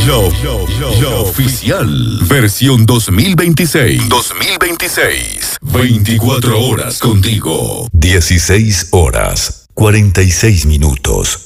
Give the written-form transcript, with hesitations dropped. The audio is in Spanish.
Yo oficial. Versión 2026. 2026. 24 horas contigo. 16 horas, 46 minutos.